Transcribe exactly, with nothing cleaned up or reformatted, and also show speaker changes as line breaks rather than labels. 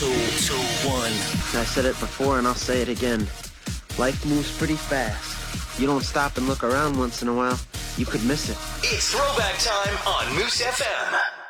two, two, one.
I said it before and I'll say it again. Life moves pretty fast. You don't stop and look around once in a while, you could miss it.
It's throwback time on Moose F M.